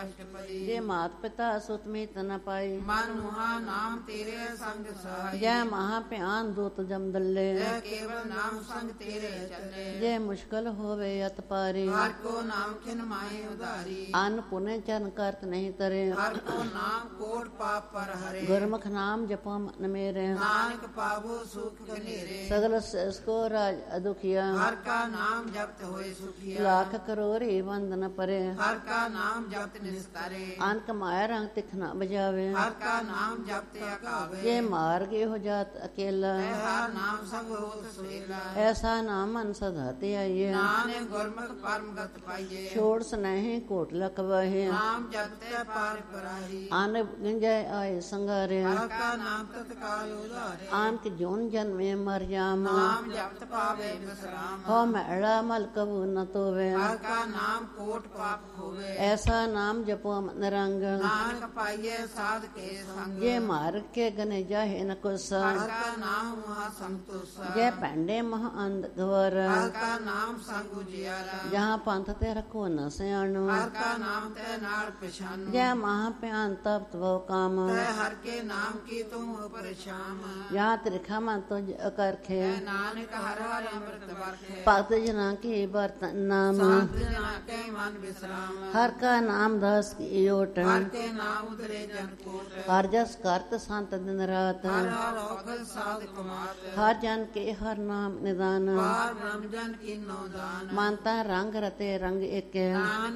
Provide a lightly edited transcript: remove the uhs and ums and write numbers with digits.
ਅਸ਼ਟਪਦੀ। ਜੇ ਮਾਤ ਪਿਤਾ ਸੁਤ ਮੀਤ ਨ ਪਾਈ, ਮਨ ਮੁਹਾ ਨਾਮ ਤੇਰੇ ਸੰਗ ਸਹਾਈ। ਜੈ ਮਹਾ ਭਿਆਨ ਦੂਤ ਜਮ ਦੱਲੇ, ਜੈ ਕੇਵਲ ਨਾਮ ਸੰਗ ਤੇਰੇ ਚੱਲੇ। ਜੇ ਮੁਸ਼ਕਲ ਹੋਵੇ ਅਤ ਪਾਰੀ, ਹਰ ਕੋ ਨਾਮ ਖਿਨ ਮਾਹੀ ਉਧਾਰੀ। ਅਨ ਪੁਨੇ ਚਰਨ ਕਰਤ ਨਹੀਂ ਤਰੇ, ਹਰ ਕੋ ਨਾਮ ਕੋਟ ਪਾਪ ਪਰ ਹਰੇ। ਗੁਰਮੁਖ ਨਾਮ ਜਪੋ ਮਨ ਮੇਰੇ, ਨਾਨਕ ਪਾਵੋ ਸੁਖ ਘਨੇਰੇ। ਸਗਲ ਸਿਸ ਕੋ ਰਾਜ ਅਦੁਖੀਆ, ਹਰ ਕਾ ਨਾਮ ਜਪਤ ਹੋਏ ਸੁਖੀਆ। ਲੱਖ ਕਰੋੜੀ ਵੰਦਨ ਪਰੇ, ਹਰ ਕਾ ਨਾਮ ਜਪਤ ਨਿਸਤਾਰੇ। ਅਨਕ ਮਾਇਆ ਰੰਗ ਤਿਖ ਨ ਬਜਾਵੇ, ਹਰ ਕਾ ਨਾਮ ਜਪਤ ਅਕਾਵੇ। ਜੇ ਮਾਰਗ ਇਹੋ ਜਾਤ ਅਕੇਲਾ, ਹਰ ਨਾਮ ਸੰਗ ਹੋਤ ਸੁਹੇਲਾ। ਐਸਾ ਨਾਮ ਮਨ ਸਦਾ ਤੇ ਆਈਏ, ਨਾਨਕ ਗੁਰਮੁਖ ਪਰਮ ਗਤ ਪਾਈਏ। ਛੋੜ ਸਨਹਿ ਕੋਟ ਲਕਵਾਹੇ, ਨਾਮ ਜਪਤੇ ਪਾਰ ਪਰਾਹੀ। ਅਨ ਗੰਜੈ ਆਏ ਸੰਗਾਰੇ, ਹਰ ਕਾ ਨਾਮ ਤਤਕਾਲ ਉਧਾਰੇ। ਆਨਕ ਜੋਨ ਜਨਮੇ ਮਰ ਜਾਮ, ਨਾਮ ਜਪਤ ਪਾਵੇ ਵਿਸਰਾਮ। ਹੋ ਮੈੜਾ ਮਲ ਕਬੂ ਨ ਤੋਵੇ, ਹਰ ਕਾ ਨਾਮ ਕੋਟ ਪਾਪ ਖੋਵੇ। ਐਸਾ ਨਾਮ ਜਪੋ ਮਨ ਰੰਗ, ਨਾਨਕ ਪਾਈਏ ਸਾਧ ਕੇ ਸੰਗ। ਜੇ ਮਾਰਗ ਕੇ ਗਨੇ ਜਾਹੇ ਨ ਕੁਸ, ਹਰ ਕਾ ਨਾਮ ਮਹਾ ਸੰਤੋষ। ਜੈ ਪੈਂਡੇ ਮਹ ਅੰਧ ਗਵਰ, ਹਰ ਕਾ ਨਾਮ ਸੰਗ ਉਜਿਆਰਾ। ਜਹਾਂ ਪੰਥ ਤੇ ਰੱਖੋ ਨ ਸਿਆਣੋ, ਹਰ ਕਾ ਨਾਮ ਤੇ ਨਾਲ ਪਛਾਨੋ। ਜੈ ਮਹਾ ਭਿਆਨ ਤਪਤ ਵੋ ਕਾਮ, ਤੈ ਹਰ ਕੇ ਨਾਮ ਕੀ ਤੂੰ ਪਰਛਾਮ। ਜਹਾਂ ਤ੍ਰਿਖਾ ਮਨ ਤੁਜ ਅਕਰਖੇ, ਤੈ ਨਾਨਕ ਹਰ ਹਰ ਅੰਮ੍ਰਿਤ ਵਰਖੇ। ਭਗਤ ਜਨਾਂ ਕੀ ਬਰਤਨ ਨਾਮ, ਸੰਤ ਜਨਾ ਕੇ ਮਨ ਵਿਸਰਾਮ। ਹਰ ਕਾ ਨਾਮ ਦਸ ਕੀ ਓਟ, ਹਰ ਕੇ ਨਾਮ ਉਧਰੇ ਜਨ ਕੋਟ। ਹਰ ਜਸ ਕਰਤ ਸੰਤ ਦਿਨ ਰਾਤ, ਹਰ ਹਰ ਔਖਦ ਸਾਧ ਕਮਾਤ। ਹਰ ਜਨ ਕੇ ਹਰ ਨਾਮ ਨਿਦਾਨ, ਪਾਰ ਬ੍ਰਹਮ ਜਨ ਕੀਨੋ ਦਾਨ। ਮਨ ਤਾਂ ਰੰਗ ਰਤੇ ਰੰਗ ਏਕੇ, ਨਾਨਕ